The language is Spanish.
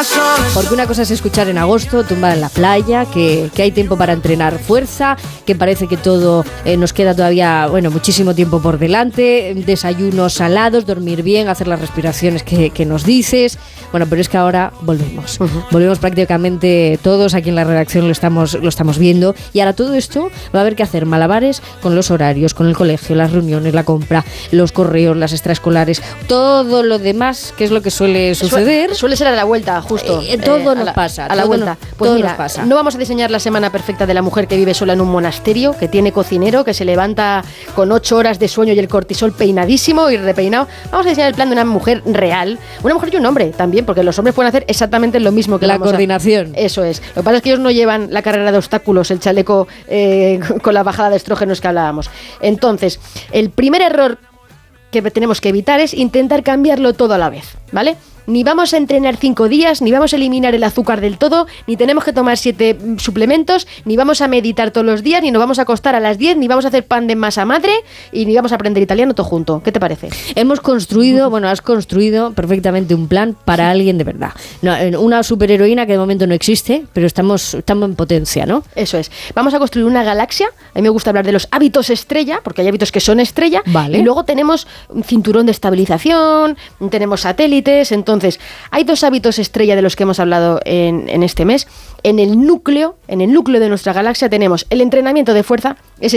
Porque una cosa es escuchar en agosto, tumbada en la playa, que hay tiempo para entrenar fuerza, que parece que todo nos queda todavía, muchísimo tiempo por delante, desayunos salados, dormir bien, hacer las respiraciones que nos dices. Bueno, pero es que ahora volvemos. Volvemos prácticamente todos, aquí en la redacción lo estamos viendo, y ahora todo esto va a haber que hacer malabares con los horarios, con el colegio, las reuniones, la compra, los correos, las extraescolares, todo lo demás, que es lo que suele suceder. Suele ser a la vuelta, justo. Todo nos pasa. A la vuelta. Pues todo mira, nos pasa. No vamos a diseñar la semana perfecta de la mujer que vive sola en un monasterio, que tiene cocinero, que se levanta con 8 horas de sueño y el cortisol peinadísimo y repeinado. Vamos a diseñar el plan de una mujer real. Una mujer y un hombre también, porque los hombres pueden hacer exactamente lo mismo que la coordinación. Eso es. Lo que pasa es que ellos no llevan la carrera de obstáculos, el chaleco con la bajada de estrógenos que hablábamos. Entonces, el primer error que tenemos que evitar es intentar cambiarlo todo a la vez, ¿vale? Ni vamos a entrenar 5 días, ni vamos a eliminar el azúcar del todo, ni tenemos que tomar 7 suplementos, ni vamos a meditar todos los días, ni nos vamos a acostar a las 10, ni vamos a hacer pan de masa madre, y ni vamos a aprender italiano todo junto. ¿Qué te parece? Has construido perfectamente un plan para alguien de verdad. No, una superheroína que de momento no existe, pero estamos en potencia, ¿no? Eso es. Vamos a construir una galaxia. A mí me gusta hablar de los hábitos estrella, porque hay hábitos que son estrella. Vale. Y luego tenemos un cinturón de estabilización, tenemos satélites. Entonces, hay 2 hábitos estrella de los que hemos hablado en este mes. En el núcleo de nuestra galaxia tenemos el entrenamiento de fuerza, ese